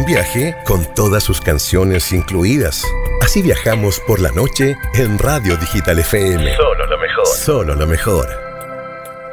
un viaje con todas sus canciones incluidas. Así viajamos por la noche en Radio Digital FM. Solo lo mejor. Solo lo mejor.